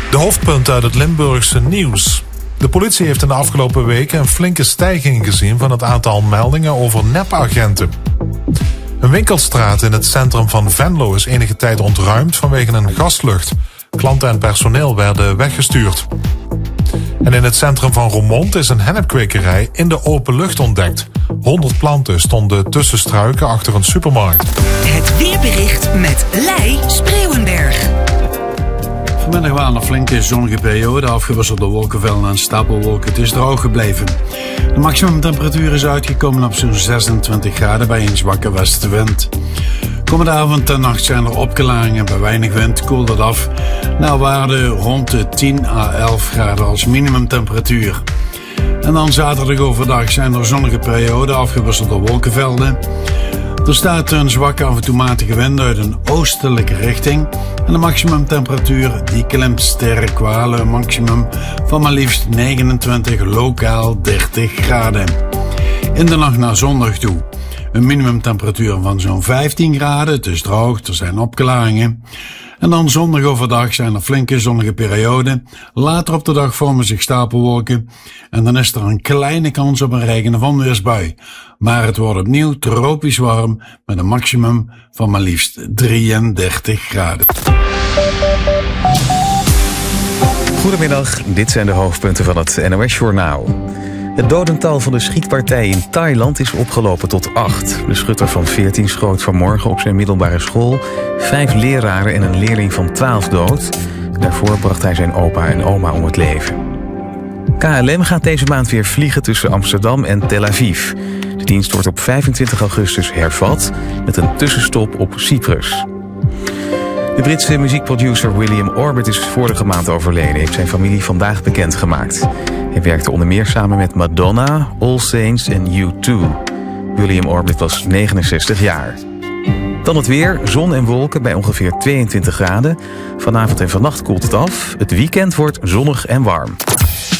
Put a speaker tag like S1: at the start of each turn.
S1: De hoofdpunten uit het Limburgse nieuws. De politie heeft in de afgelopen weken een flinke stijging gezien van het aantal meldingen over nepagenten. Een winkelstraat in het centrum van Venlo is enige tijd ontruimd vanwege een gaslucht. Klanten en personeel werden weggestuurd. En in het centrum van Roermond is een hennepkwekerij in de open lucht ontdekt. 100 planten stonden tussen struiken achter een supermarkt.
S2: Het weerbericht met Lei Spreeuwenberg.
S3: Vanmiddag waren er flinke zonnige perioden, afgewisseld door wolkenvelden en stapelwolken. Het is droog gebleven. De maximumtemperatuur is uitgekomen op zo'n 26 graden bij een zwakke westenwind. Komende avond en nacht zijn er opklaringen. Bij weinig wind koelt het af naar waarde rond de 10 à 11 graden als minimumtemperatuur. En dan zaterdag overdag zijn er zonnige perioden, afgewisseld door wolkenvelden. Er staat een zwakke af en toe matige wind uit een oostelijke richting. En de maximumtemperatuur die klimt sterk halen een maximum van maar liefst 29, lokaal 30 graden. In de nacht naar zondag toe een minimumtemperatuur van zo'n 15 graden. Het is droog, er zijn opklaringen. En dan zondag overdag zijn er flinke zonnige perioden. Later op de dag vormen zich stapelwolken. En dan is er een kleine kans op een regen- of onweersbui. Maar het wordt opnieuw tropisch warm met een maximum van maar liefst 33 graden.
S4: Goedemiddag, dit zijn de hoofdpunten van het NOS-journaal. Het dodental van de schietpartij in Thailand is opgelopen tot 8. De schutter van 14 schoot vanmorgen op zijn middelbare school 5 leraren en een leerling van 12 dood. Daarvoor bracht hij zijn opa en oma om het leven. KLM gaat deze maand weer vliegen tussen Amsterdam en Tel Aviv. De dienst wordt op 25 augustus hervat met een tussenstop op Cyprus. De Britse muziekproducer William Orbit is vorige maand overleden, heeft zijn familie vandaag bekendgemaakt. Hij werkte onder meer samen met Madonna, All Saints en U2. William Orbit was 69 jaar. Dan het weer, zon en wolken bij ongeveer 22 graden. Vanavond en vannacht koelt het af. Het weekend wordt zonnig en warm.